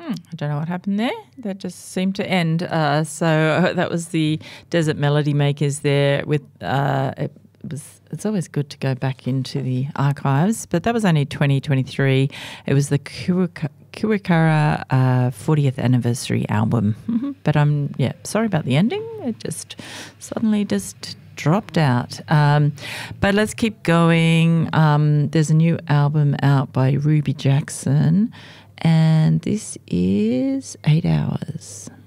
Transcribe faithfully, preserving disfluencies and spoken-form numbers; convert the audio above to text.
I don't know what happened there. That just seemed to end. Uh, so uh, that was the Desert Melody Makers there with uh, it was it's always good to go back into the archives, but that was only twenty twenty-three. It was the Kuwaka- Kuwakara uh, fortieth anniversary album. Mm-hmm. But I'm yeah, sorry about the ending. It just suddenly just dropped out. Um, but let's keep going. Um, there's a new album out by Ruby Jackson, and this is Eight Hours.